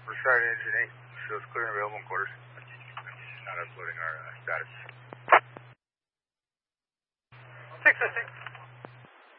We're starting engine 8. Shows clear and available in quarters. Not uploading our status. 6-6.